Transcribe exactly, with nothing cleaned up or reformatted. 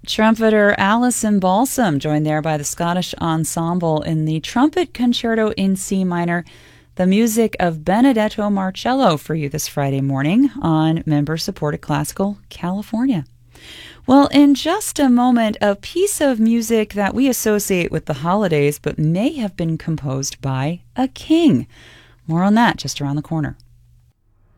Trumpeter Alison Balsam, joined there by the Scottish Ensemble in the Trumpet Concerto in C minor, the music of Benedetto Marcello for you this Friday morning on member-supported Classical California. Well, in just a moment, a piece of music that we associate with the holidays but may have been composed by a king. More on that just around the corner.